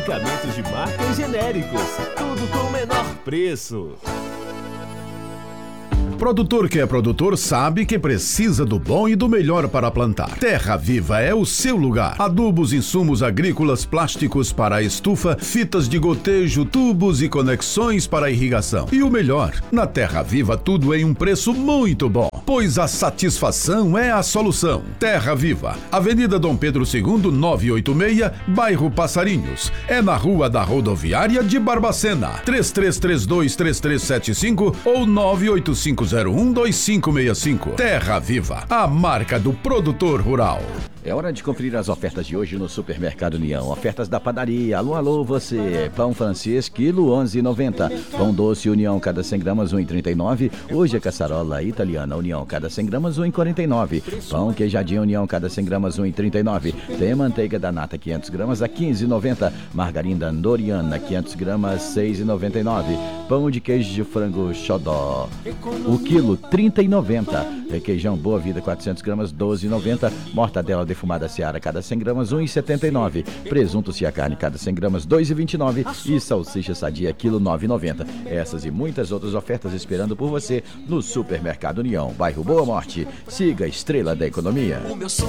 medicamentos de marca e genéricos, tudo com o menor preço. Produtor que é produtor sabe que precisa do bom e do melhor para plantar. Terra Viva é o seu lugar. Adubos, insumos agrícolas, plásticos para a estufa, fitas de gotejo, tubos e conexões para a irrigação. E o melhor, na Terra Viva tudo em um preço muito bom, pois a satisfação é a solução. Terra Viva, Avenida Dom Pedro II, 986, bairro Passarinhos. É na Rua da Rodoviária de Barbacena. 3332-3375 ou 985012565. Terra Viva, a marca do produtor rural. É hora de conferir as ofertas de hoje no Supermercado União. Ofertas da padaria. Alô, alô, você. Pão francês, quilo 11,90. Pão doce União, cada 100 gramas, 1,39. Hoje é caçarola italiana União, cada 100 gramas, 1,49. Pão queijadinho União, cada 100 gramas, 1,39. Tem manteiga da nata, 500 gramas, a 15,90. Margarina Doriana, 500 gramas, 6,99. Pão de queijo de frango xodó, o quilo, 30,90. Requeijão Boa Vida, 400 gramas, 12,90. Mortadela defumada Seara, cada 100 gramas, 1,79. Presunto Cia Carne, cada 100 gramas, 2,29. E salsicha sadia, quilo, 9,90. Essas e muitas outras ofertas esperando por você no Supermercado União, bairro Boa Morte. Siga a Estrela da Economia.